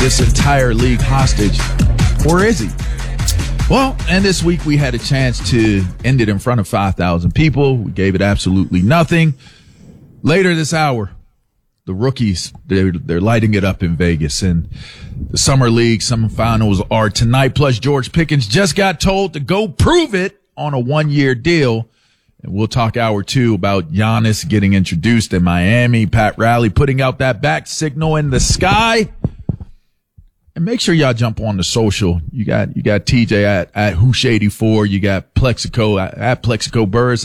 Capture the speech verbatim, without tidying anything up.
this entire league hostage, or is he? Well, and this week we had a chance to end it in front of five thousand people. We gave it absolutely nothing. Later this hour, the rookies, they're, they're lighting it up in Vegas. And the Summer League semifinals are tonight. Plus, George Pickens just got told to go prove it on a one-year deal. And we'll talk hour two about Giannis getting introduced in Miami, Pat Riley putting out that back signal in the sky. And make sure y'all jump on the social. You got you got T J at, at Hoosh eighty-four. You got Plexico at, at Plexico Birds.